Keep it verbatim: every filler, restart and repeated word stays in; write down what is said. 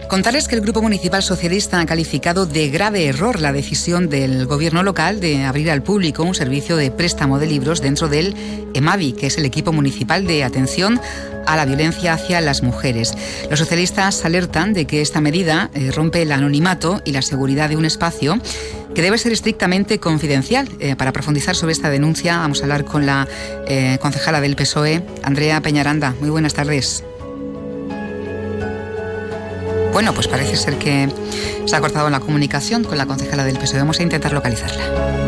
Contarles que el Grupo Municipal Socialista ha calificado de grave error la decisión del gobierno local de abrir al público un servicio de préstamo de libros dentro del EMAVI, que es el equipo municipal de atención a la violencia hacia las mujeres. Los socialistas alertan de que esta medida eh, rompe el anonimato y la seguridad de un espacio que debe ser estrictamente confidencial. Eh, para profundizar sobre esta denuncia vamos a hablar con la eh, concejala del P S O E, Andrea Peñaranda. Muy buenas tardes. Bueno, pues parece ser que se ha cortado la comunicación con la concejala del P S O E. Vamos a intentar localizarla.